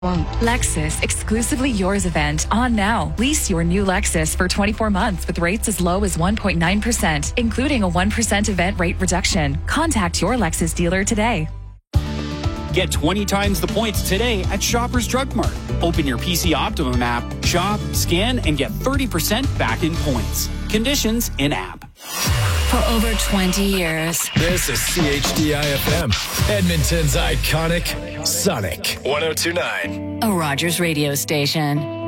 Lexus Exclusively Yours event on now. Lease your new Lexus for 24 months with rates as low as 1.9%, including a 1% event rate reduction. Contact your Lexus dealer today. Get 20 times the points today at Shoppers Drug Mart. Open your PC Optimum app, shop, scan, and get 30% back in points. Conditions in app. For over 20 years. This is CHDI-FM, Edmonton's iconic Sonic 102.9. A Rogers radio station.